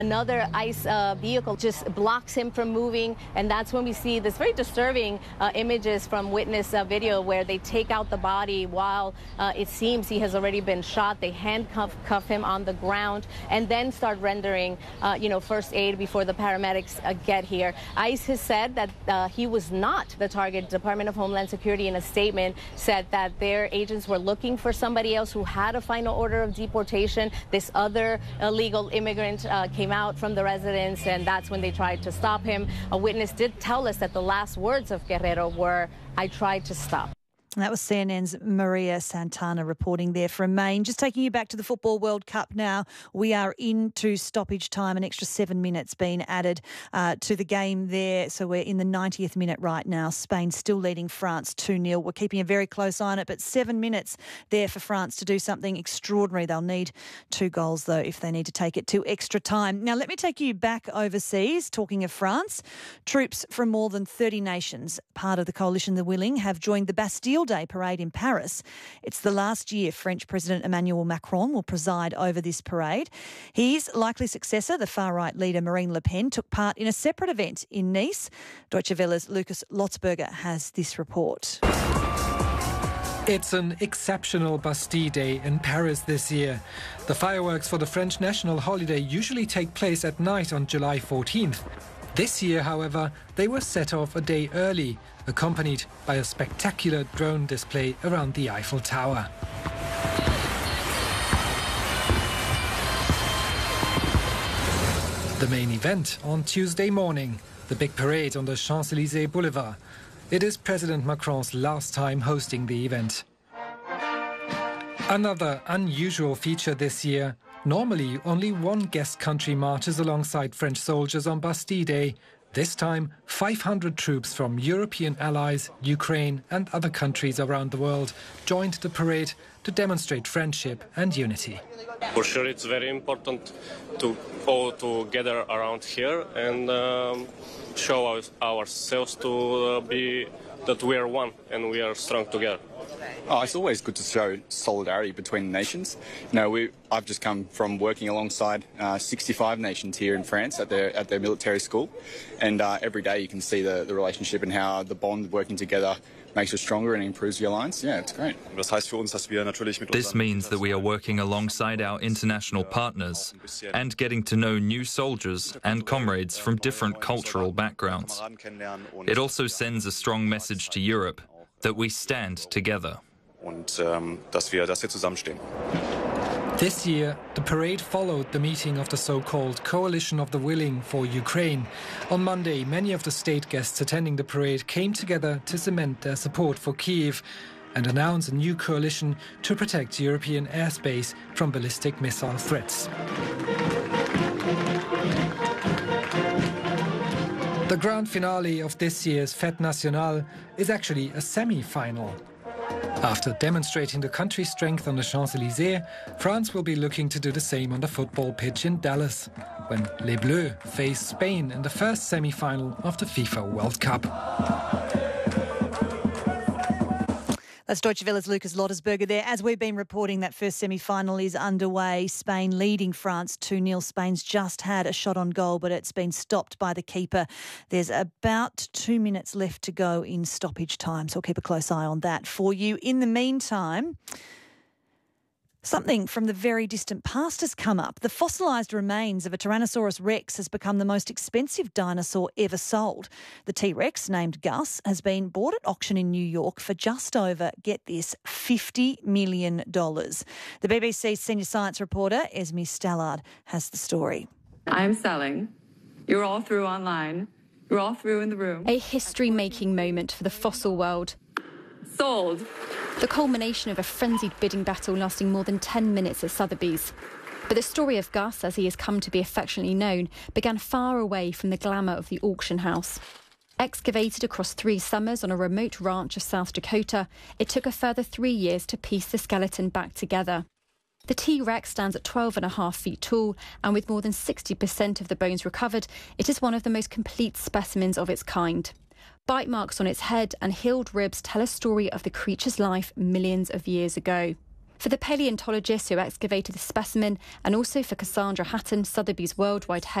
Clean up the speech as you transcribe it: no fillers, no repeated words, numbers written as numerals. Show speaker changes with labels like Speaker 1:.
Speaker 1: Another ICE vehicle just blocks him from moving, and that's when we see this very disturbing images from witness video where they take out the body while it seems he has already been shot. They handcuff him on the ground and then start rendering, first aid before the paramedics get here. ICE has said that he was not the target. Department of Homeland Security in a statement said that their agents were looking for somebody else who had a final order of deportation. This other illegal immigrant came out from the residence, and that's when they tried to stop him. A witness did tell us that the last words of Guerrero were, "I tried to stop."
Speaker 2: That was CNN's Maria Santana reporting there from Maine. Just taking you back to the Football World Cup now. We are into stoppage time, an extra 7 minutes being added to the game there. So we're in the 90th minute right now. Spain still leading France 2-0. We're keeping a very close eye on it, but 7 minutes there for France to do something extraordinary. They'll need 2 goals, though, if they need to take it to extra time. Now, let me take you back overseas. Talking of France, troops from more than 30 nations, part of the Coalition the Willing, have joined the Bastille Day parade in Paris. It's the last year French President Emmanuel Macron will preside over this parade. His likely successor, the far-right leader Marine Le Pen, took part in a separate event in Nice. Deutsche Welle's Lucas Lotzberger has this report.
Speaker 3: It's an exceptional Bastille Day in Paris this year. The fireworks for the French national holiday usually take place at night on July 14th. This year, however, they were set off a day early, accompanied by a spectacular drone display around the Eiffel Tower. The main event on Tuesday morning, the big parade on the Champs-Élysées Boulevard. It is President Macron's last time hosting the event. Another unusual feature this year. Normally, only one guest country marches alongside French soldiers on Bastille Day. This time, 500 troops from European allies, Ukraine and other countries around the world joined the parade to demonstrate friendship and unity.
Speaker 4: For sure, it's very important to all to gather around here and show ourselves to be that we are one and we are strong together.
Speaker 5: Oh, it's always good to show solidarity between nations. I've just come from working alongside 65 nations here in France at their military school, and every day you can see the relationship and how the bond working together makes us stronger and improves the alliance. Yeah, it's great.
Speaker 6: This means that we are working alongside our international partners and getting to know new soldiers and comrades from different cultural backgrounds. It also sends a strong message to Europe that we stand together.
Speaker 3: This year, the parade followed the meeting of the so-called Coalition of the Willing for Ukraine. On Monday, many of the state guests attending the parade came together to cement their support for Kyiv and announce a new coalition to protect European airspace from ballistic missile threats. The grand finale of this year's Fête Nationale is actually a semi-final. After demonstrating the country's strength on the Champs-Élysées, France will be looking to do the same on the football pitch in Dallas, when Les Bleus face Spain in the first semi-final of the FIFA World Cup.
Speaker 2: That's Deutsche Welle's Lucas Lotzberger there. As we've been reporting, that first semi-final is underway. Spain leading France 2-0. Spain's just had a shot on goal, but it's been stopped by the keeper. There's about 2 minutes left to go in stoppage time, so we'll keep a close eye on that for you. In the meantime, something from the very distant past has come up. The fossilised remains of a Tyrannosaurus rex has become the most expensive dinosaur ever sold. The T-Rex, named Gus, has been bought at auction in New York for just over, get this, $50 million. The BBC's senior science reporter, Esme Stallard, has the story.
Speaker 7: I'm selling. You're all through online. You're all through in the room.
Speaker 8: A history-making moment for the fossil world.
Speaker 7: Sold.
Speaker 8: The culmination of a frenzied bidding battle lasting more than 10 minutes at Sotheby's. But the story of Gus, as he has come to be affectionately known, began far away from the glamour of the auction house. Excavated across 3 summers on a remote ranch of South Dakota, it took a further 3 years to piece the skeleton back together. The T-Rex stands at 12.5 feet tall, and with more than 60% of the bones recovered, it is one of the most complete specimens of its kind. Bite marks on its head and healed ribs tell a story of the creature's life millions of years ago. For the paleontologist who excavated the specimen, and also for Cassandra Hatton, Sotheby's worldwide head